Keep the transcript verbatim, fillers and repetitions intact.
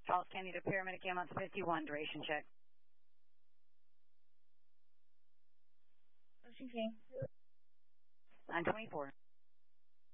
Falls Canyon to Paramedic ambulance fifty-one, duration check. Ocean King. nine twenty-four.